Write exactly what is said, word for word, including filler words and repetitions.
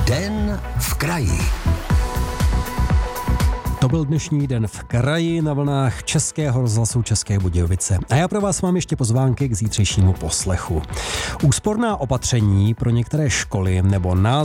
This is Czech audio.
Den v kraji. To byl dnešní Den v kraji na vlnách Českého rozhlasu České Budějovice. A já pro vás mám ještě pozvánky k zítřejšímu poslechu. Úsporná opatření pro některé školy nebo nás